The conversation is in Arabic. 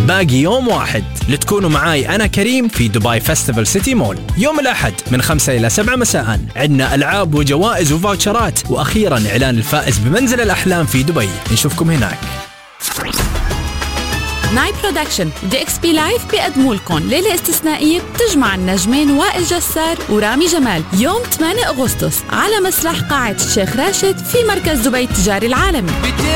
باقي يوم واحد لتكونوا معاي أنا كريم في دبي فيستيفال سيتي مول يوم الأحد من 5 إلى 7 مساء. عندنا ألعاب وجوائز وفاوتشرات، وأخيرا إعلان الفائز بمنزل الأحلام في دبي. نشوفكم هناك. نايت برودكشن ودي اكس بي لايف بيقدموا لكم ليلة استثنائية بتجمع النجمين وائل جسار ورامي جمال يوم 8 أغسطس على مسرح قاعة الشيخ راشد في مركز دبي التجاري العالمي.